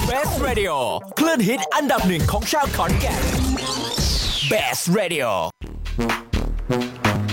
Best Radio คลื่นฮิตอันดับหนึ่งของชาวขอนแก่น Best Radio